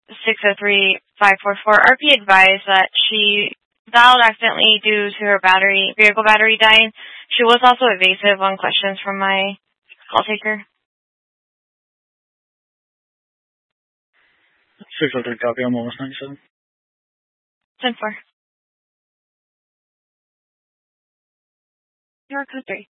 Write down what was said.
603-544. RP advised that she dialed accidentally due to her vehicle battery dying. She was also evasive on questions from my call taker. 603 copy, I'm almost 97. 10-4. You're code 3.